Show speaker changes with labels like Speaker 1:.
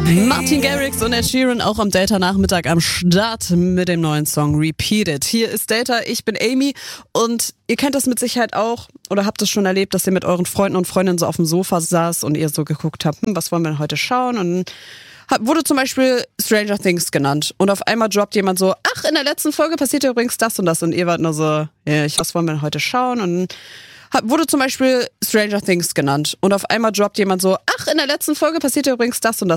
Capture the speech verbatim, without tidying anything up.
Speaker 1: Martin Garrix und Ed Sheeran auch am Data-Nachmittag am Start mit dem neuen Song Repeat It. Hier ist Data, ich bin Amy und ihr kennt das mit Sicherheit auch oder habt es schon erlebt, dass ihr mit euren Freunden und Freundinnen so auf dem Sofa saßt und ihr so geguckt habt, hm, was wollen wir denn heute schauen? Und dann wurde zum Beispiel Stranger Things genannt und auf einmal droppt jemand so, ach, in der letzten Folge passiert ja übrigens das und das und ihr wart nur so, ja, ich, was wollen wir denn heute schauen? Und dann wurde zum Beispiel Stranger Things genannt und auf einmal droppt jemand so, ach, in der letzten Folge passiert ja übrigens das und das